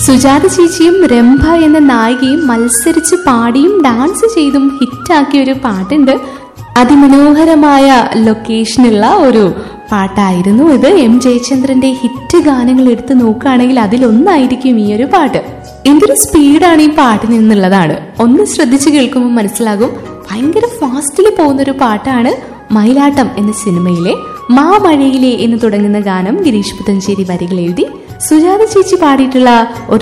സുജാത ചേച്ചിയും രംഭ എന്ന നായികയും മത്സരിച്ച് പാടിയും ഡാൻസ് ചെയ്തും ഹിറ്റാക്കിയ ഒരു പാട്ടുണ്ട്. അതിമനോഹരമായ ലൊക്കേഷനുള്ള ഒരു പാട്ടായിരുന്നു ഇത്. എം ജയചന്ദ്രന്റെ ഹിറ്റ് ഗാനങ്ങൾ എടുത്ത് നോക്കുകയാണെങ്കിൽ അതിലൊന്നായിരിക്കും ഈ ഒരു പാട്ട്. എന്തൊരു സ്പീഡാണ് ഈ പാട്ടിന് എന്നുള്ളതാണ് ഒന്ന് ശ്രദ്ധിച്ചു കേൾക്കുമ്പോൾ മനസ്സിലാകും. ഭയങ്കര ഫാസ്റ്റിൽ പോകുന്നൊരു പാട്ടാണ്. മയിലാട്ടം എന്ന സിനിമയിലെ മാമഴയിലെ എന്ന് തുടങ്ങുന്ന ഗാനം ഗിരീഷ് പുത്തഞ്ചേരി വരികൾ എഴുതി സുജാത ചേച്ചി പാടിയിട്ടുള്ള ഒരു